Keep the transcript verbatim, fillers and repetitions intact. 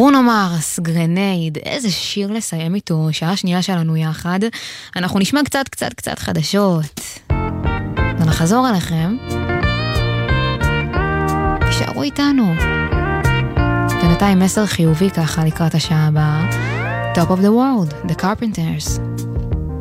ברונו מרס, גרנייד, איזה שיר לסיים איתו, שעה שנייה שלנו יחד. אנחנו נשמע קצת קצת קצת חדשות ונחזור אליכם. תישארו איתנו. בינתיים מסר חיובי ככה לקראת השעה הבאה. Top of the World, The Carpenters.